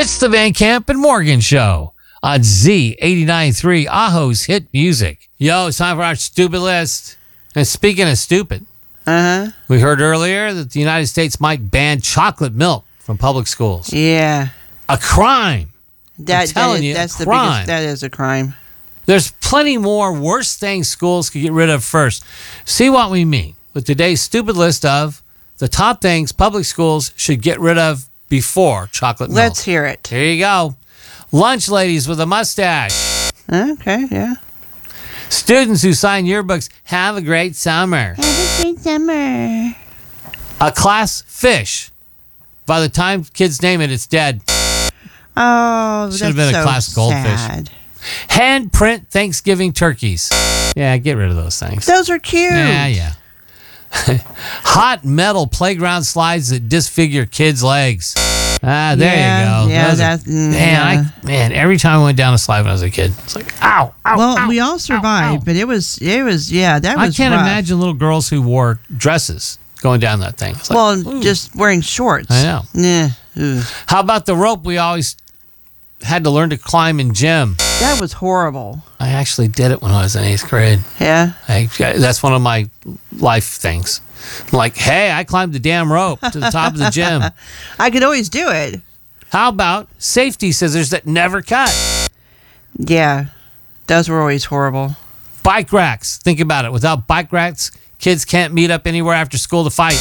It's the Van Camp and Morgan Show on Z89.3, Aho's hit music. Yo, it's time for our stupid list. And speaking of stupid, we heard earlier that the United States might ban chocolate milk from public schools. Yeah. A crime. That's crime. The biggest, that is a crime. There's plenty more worse things schools could get rid of first. See what we mean with today's stupid list of the top things public schools should get rid of before chocolate milk. Let's hear it. Here you go. Lunch ladies with a mustache. Okay, yeah. Students who sign yearbooks, have a great summer. Have a great summer. A class fish. By the time kids name it, it's dead. Oh, should have been a class goldfish. Sad. Handprint Thanksgiving turkeys. Yeah, get rid of those things. Those are cute. Yeah. Hot metal playground slides that disfigure kids' legs. There you go. Yeah, man, every time I went down a slide when I was a kid, it's like, ow, well, ow, we all survived, but it was, that was I can't rough. imagine little girls who wore dresses going down that thing. It's like, just wearing shorts. I know. Yeah. Ugh. How about the rope we always had to learn to climb in gym? That was horrible. I actually did it when I was in 8th grade. Yeah? That's one of my life things. I'm like, hey, I climbed the damn rope to the top of the gym. I could always do it. How about safety scissors that never cut? Yeah. Those were always horrible. Bike racks. Think about it. Without bike racks, kids can't meet up anywhere after school to fight.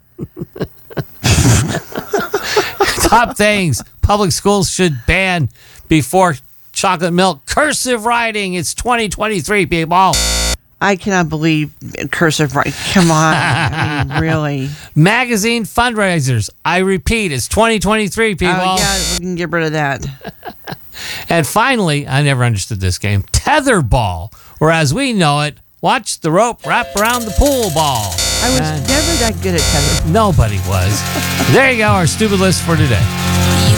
Top things public schools should ban before chocolate milk. Cursive writing. It's 2023, people. I cannot believe cursive writing. Come on. I mean, really. Magazine fundraisers. I repeat, it's 2023, people. Oh, yeah, we can get rid of that. And finally, I never understood this game, tetherball, or as we know it, watch the rope wrap around the pool ball. I was never that good at tetherball. Nobody was. There you go, our stupid list for today.